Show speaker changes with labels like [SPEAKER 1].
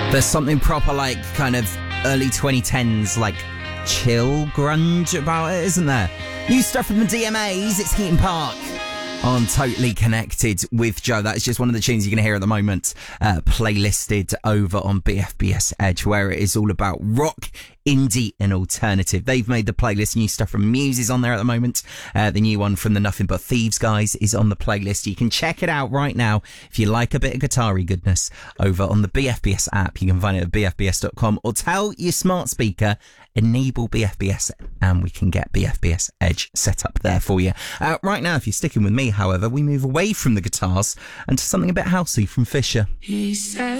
[SPEAKER 1] There's something proper like kind of early 2010s, like chill grunge about it, isn't there? New stuff from the DMAs, it's Heaton Park on Totally Connected with Joe. That is just one of the tunes you're going to hear at the moment, playlisted over on BFBS Edge, where it is all about rock, indie and alternative. They've made the playlist. New stuff from Muse is on there at the moment. The new one from the Nothing But Thieves guys is on the playlist. You can check it out right now if you like a bit of guitar-y goodness over on the BFBS app. You can find it at bfbs.com or tell your smart speaker enable BFBS and we can get BFBS Edge set up there for you. Right now, if you're sticking with me, however, we move away from the guitars and to something a bit housey from Fisher.
[SPEAKER 2] He said